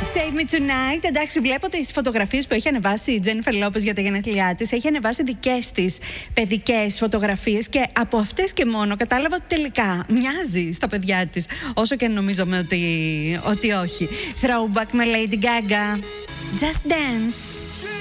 Save Me Tonight. Εντάξει, βλέπω τις φωτογραφίες που έχει ανεβάσει η Τζένιφερ Λόπες για τα γενέθλιά της. Έχει ανεβάσει δικές της παιδικές φωτογραφίες και από αυτές και μόνο κατάλαβα ότι τελικά μοιάζει στα παιδιά της. Όσο και νομίζαμε ότι όχι. Throwback με Lady Gaga. Just Dance.